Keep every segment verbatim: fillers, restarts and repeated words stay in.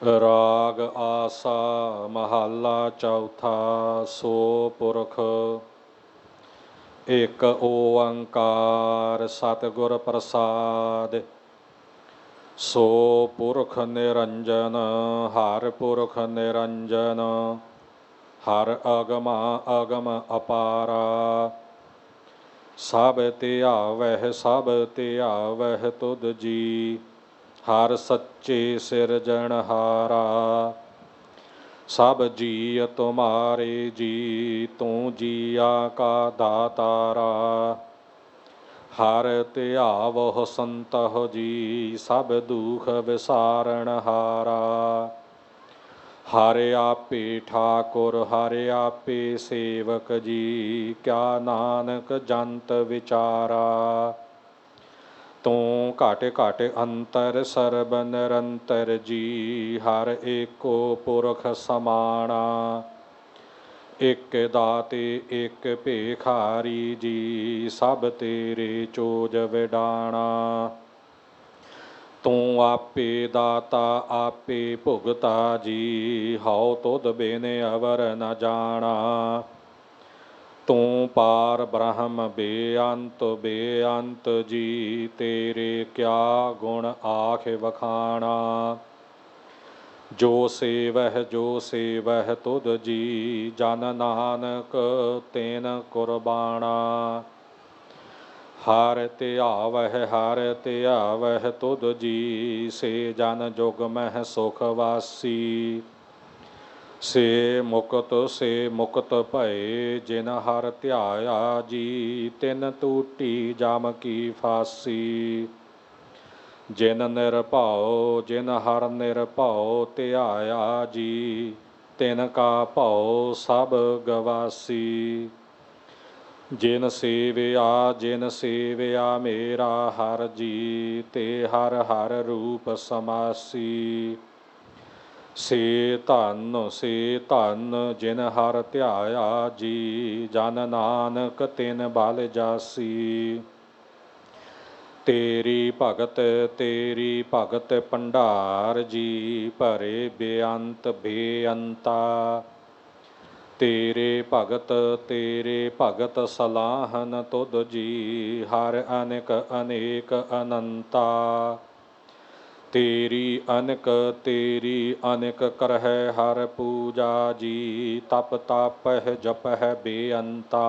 ਰਾਗ ਆਸਾ ਮਹੱਲਾ ਚੌਥਾ। ਸੋ ਪੁਰਖ ਇੱਕ ਓੰਕਾਰ ਸਤਿਗੁਰ ਪ੍ਰਸਾਦਿ। ਸੋ ਪੁਰਖ ਨਿਰੰਜਨ ਹਰਿ ਪੁਰਖ ਨਿਰੰਜਨ। ਹਰਿ ਅਗਮਾ ਅਗਮ ਅਪਾਰਾ। ਸਭ ਧਿਆਵਹਿ ਸਭ ਧਿਆਵਹਿ ਤੁਧ ਜੀ। ਹਰਿ ਸੱਚੇ ਸਿਰਜਣਹਾਰਾ। ਸਭ ਜੀਅ ਤੁਮਾਰੇ ਜੀ ਤੂੰ ਜੀਆ ਕਾ ਦਾਤਾਰਾ। ਹਰਿ ਧਿਆਵਹੁ ਸੰਤਹੁ ਜੀ ਸਭ ਦੁਖ ਵਿਸਾਰਣਹਾਰਾ। ਹਰਿ ਆਪੇ ਠਾਕੁਰ ਹਰਿ ਆਪੇ ਸੇਵਕ ਜੀ ਕਿਆ ਨਾਨਕ ਜੰਤ ਵਿਚਾਰਾ। ਤੂੰ ਘਟ ਘਟ ਅੰਤਰ ਸਰਬ ਨਿਰੰਤਰ ਜੀ। ਹਰਿ ਏਕੋ ਪੁਰਖ ਸਮਾਣਾ। ਇਕ ਦਾਤੇ ਇਕ ਭੇਖਾਰੀ ਜੀ ਸਭ ਤੇਰੇ ਚੋਜ ਵਿਡਾਣਾ। ਤੂੰ ਆਪੇ ਦਾਤਾ ਆਪੇ ਭੁਗਤਾ ਜੀ ਹਉ ਤੁਧ ਬਿਨ ਅਵਰ ਨ ਜਾਣਾ। ਤੂੰ ਪਾਰ ਬ੍ਰਹਮ ਬੇਅੰਤ ਬੇਅੰਤ ਜੀ ਤੇਰੇ ਕਿਆ ਗੁਣ ਆਖ ਵਖਾਣਾ। ਜੋ ਸੇਵਹਿ ਜੋ ਸੇਵਹਿ ਤੁਧ ਜੀ ਜਨ ਨਾਨਕ ਤਿਨ ਕੁਰਬਾਣਾ। ਹਰਿ ਧਿਆਵਹਿ ਹਰਿ ਧਿਆਵਹਿ ਤੁਧ ਜੀ ਸੇ ਜਨ ਜੁਗ ਮਹਿ ਸੁਖ ਵਾਸੀ। ਸੇ ਮੁਕਤ ਸੇ ਮੁਕਤ ਭਏ ਜਿਨ ਹਰਿ ਧਿਆਇਆ ਜੀ ਤਿਨ ਟੂਟੀ ਜਮ ਕੀ ਫਾਸੀ। ਜਿਨ ਨਿਰਭਉ ਜਿਨ ਹਰਿ ਨਿਰਭਉ ਧਿਆਇਆ ਜੀ ਤਿਨ ਕਾ ਭਉ ਸਭ ਗਵਾਸੀ। ਜਿਨ ਸੇਵਿਆ ਜਿਨ ਸੇਵਿਆ ਮੇਰਾ ਹਰਿ ਜੀ ਤੇ ਹਰਿ ਹਰਿ ਰੂਪ ਸਮਾਸੀ। ਸੇ ਧਨ ਸੇ ਧਨ ਜਿਨ ਹਰਿ ਧਿਆਇਆ ਜੀ ਜਨ ਨਾਨਕ ਤਿਨ ਬਲ ਜਾਸੀ। ਤੇਰੀ ਭਗਤ ਤੇਰੀ ਭਗਤ ਭੰਡਾਰ ਜੀ ਭਰੇ ਬੇਅੰਤ ਬੇਅੰਤਾ। ਤੇਰੇ ਭਗਤ ਤੇਰੇ ਭਗਤ ਸਲਾਹਨ ਤੁਧ ਜੀ ਹਰਿ ਅਨੇਕ ਅਨੇਕ ਅਨੰਤਾ। ਤੇਰੀ ਅਨਕ ਤੇਰੀ ਅਨਕ ਕਰਹਿ ਹਰਿ ਪੂਜਾ ਜੀ ਤਪ ਤਾਪਹਿ ਜਪਹਿ ਬੇਅੰਤਾ।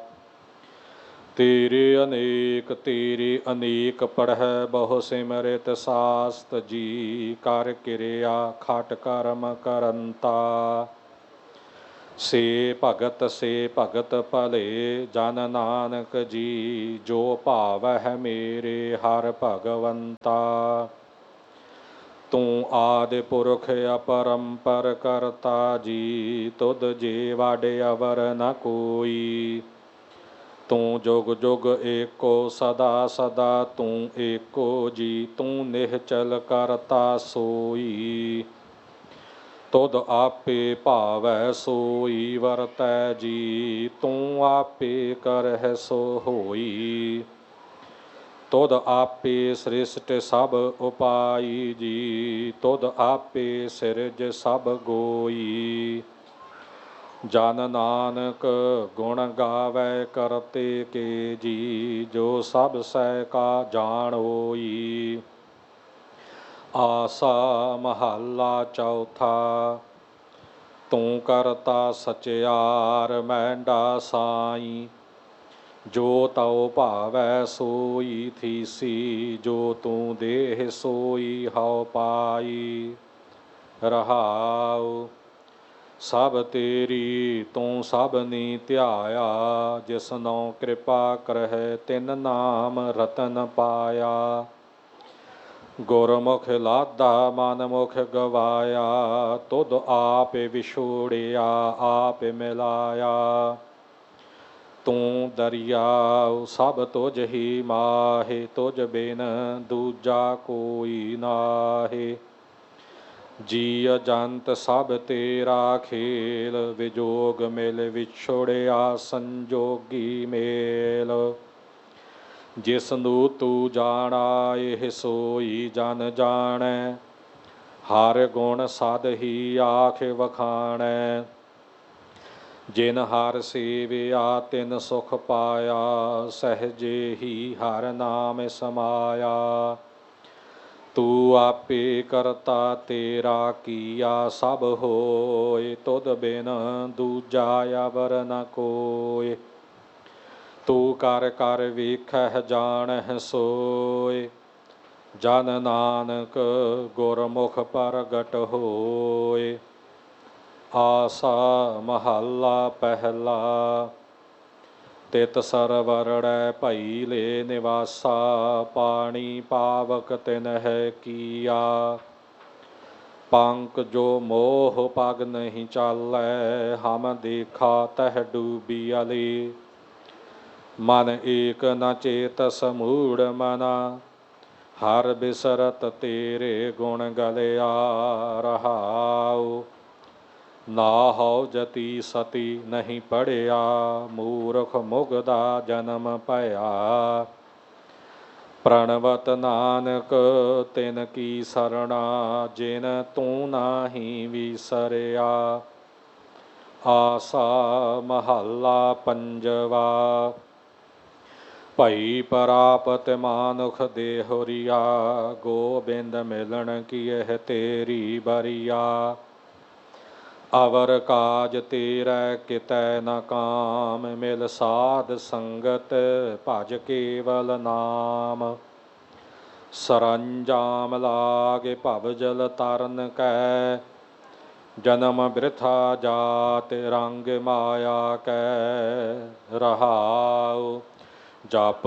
ਤੇਰੇ ਅਨੇਕ ਤੇਰੇ ਅਨੇਕ ਪੜ੍ਹੈ ਬਹੁ ਸਿਮਰਿਤ ਸਾਸਤ ਜੀ ਕਰ ਕਿਰਿਆ ਖਟ ਕਰਮ ਕਰੰਤਾ। ਸੇ ਭਗਤ ਸੇ ਭਗਤ ਭਲੇ ਜਨ ਨਾਨਕ ਜੀ ਜੋ ਭਾਵਹਿ ਮੇਰੇ ਹਰਿ ਭਗਵੰਤਾ। ਤੂੰ ਆਦਿ ਪੁਰਖ ਅਪਰੰਪਰ ਕਰਤਾ ਜੀ ਤੁਧ ਜੇ ਵਡ ਅਵਰ ਨ ਕੋਈ। ਤੂੰ ਜੁਗ ਜੁਗ ਏਕੋ ਸਦਾ ਸਦਾ ਤੂੰ ਏਕੋ ਜੀ ਤੂੰ ਨਿਹਚਲ ਕਰਤਾ ਸੋਈ। ਤੁਧ ਆਪੇ ਭਾਵੈ ਸੋਈ ਵਰਤੈ ਜੀ ਤੂੰ ਆਪੇ ਕਰਹਿ ਸੋ ਹੋਈ। ਤੁਧ ਆਪੇ ਸ੍ਰਿਸ਼ਟ ਸਭ ਉਪਾਈ ਜੀ ਤੁਧ ਆਪੇ ਸਿਰਜ ਸਭ ਗੋਈ। ਜਨ ਨਾਨਕ ਗੁਣ ਗਾਵੈ ਕਰਤੇ ਕੇ ਜੀ ਜੋ ਸਭ ਸਹਿ ਕਾ ਜਾਣ ਹੋਈ। ਆਸਾ ਮਹੱਲਾ ਚੌਥਾ। ਤੂੰ ਕਰਤਾ ਸਚਿਆਰ ਮਹਿੰਡਾ ਸਾਈ। ਜੋ ਤਉ ਭਾਵੈ ਸੋਈ ਥੀਸੀ ਜੋ ਤੂੰ ਦੇਹ ਸੋਈ ਹਉ ਪਾਈ। ਰਹਾਉ ਸਭ ਤੇਰੀ ਤੂੰ ਸਭਨੀ ਧਿਆਇਆ ਜਿਸਨੋ ਕਿਰਪਾ ਕਰਹਿ ਤਿਨ ਨਾਮ ਰਤਨ ਪਾਇਆ। ਗੁਰਮੁਖ ਲਾਧਾ ਮਨ ਮੁਖ ਗਵਾਇਆ ਤੁਧ ਆਪ ਵਿਛੋੜਿਆ ਆਪ ਮਿਲਾਇਆ। ਤੂੰ ਦਰਿਆਉ ਸਭ ਤੁਝ ਹੀ ਮਾਹੇ ਤੁਝ ਬਿਨ ਦੂਜਾ ਕੋਈ ਨਾਹੇ। ਜੀ ਅਜੰਤ ਸਭ ਤੇਰਾ ਖੇਲ ਵਿਜੋਗ ਮਿਲ ਵਿਛੋੜਿਆ ਸੰਜੋਗੀ ਮੇਲ। ਜਿਸਨੂੰ ਤੂੰ ਜਾਣਾ ਇਹ ਸੋਈ ਜਨ ਜਾਣੈ ਹਰ ਗੁਣ ਸਦ ਹੀ ਆਖ ਵਖਾਣੈ। ਜਿਨ ਹਰ ਸੇਵਿਆ ਤਿਨ ਸੁਖ ਪਾਇਆ, ਸਹਜੇ ਹੀ ਹਰ ਨਾਮ ਸਮਾਇਆ। ਤੂੰ ਆਪੇ ਕਰਤਾ ਤੇਰਾ ਕੀਆ ਸਭ ਹੋਏ, ਤੁਧ ਬਿਨ ਦੂਜਾ ਅਵਰ ਨ ਕੋਇ। ਤੂੰ ਕਰ ਕਰ ਵੇਖਹਿ ਜਾਣਹਿ ਸੋਇ, ਜਨ ਨਾਨਕ ਗੁਰਮੁਖ ਪ੍ਰਗਟ ਹੋਇ। ਆਸਾ ਮਹੱਲਾ ਪਹਿਲਾ। ਤਿਤ ਸਰਵਰੜੈ ਭਈ ਲੈ ਨਿਵਾਸਾ, ਪਾਣੀ ਪਾਵਕ ਤਿਨਹਿ ਕੀਆ। ਪੰਕ ਜੋ ਮੋਹ ਪਗ ਨਹੀਂ ਚਾਲੈ, ਹਮ ਦੇਖਾ ਤਹ ਡੂਬੀ ਅਲੀ। ਮਨ ਏਕ ਨ ਚੇਤਸ ਮੂੜ ਮਨਾ, ਹਰ ਬਿਸਰਤ ਤੇਰੇ ਗੁਣ ਗਲਿਆ ਰਹਾਉ। ਨਾਹਉ ਜਤੀ ਸਤੀ ਨਹੀਂ ਪੜਿਆ, ਮੂਰਖ ਮੁਗਦਾ ਜਨਮ ਭਇਆ। ਪ੍ਰਣਵਤ ਨਾਨਕ ਤਿਨ ਕੀ ਸਰਣਾ, ਜਿਨ ਤੂੰ ਨਾਹੀ ਵਿਸਰਿਆ। ਆਸਾ ਮਹੱਲਾ ਪੰਜਵਾ। ਭਈ ਪ੍ਰਾਪਤ ਮਾਨੁਖ ਦੇਹੁਰੀਆ, ਗੋਬਿੰਦ ਮਿਲਣ ਕੀ ਇਹ ਤੇਰੀ ਬਰੀਆ। ਅਵਰ ਕਾਜ ਤੇਰਾ ਕਿਤੈ ਨ ਕਾਮ, ਮਿਲ ਸਾਧ ਸੰਗਤ ਭਜ ਕੇਵਲ ਨਾਮ। ਸਰੰਜਾਮ ਲਾਗੇ ਭਵ ਜਲ ਤਰਨ ਕੈ, ਜਨਮ ਬਿਰਥਾ ਜਾਤ ਰੰਗ ਮਾਇਆ ਕੈ ਰਹਾਉ। ਜਪ